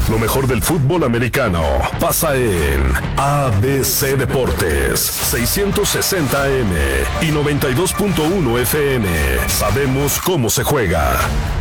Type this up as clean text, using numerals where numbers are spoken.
Lo mejor del fútbol americano pasa en ABC Deportes, 660 AM y 92.1 FM. Sabemos cómo se juega.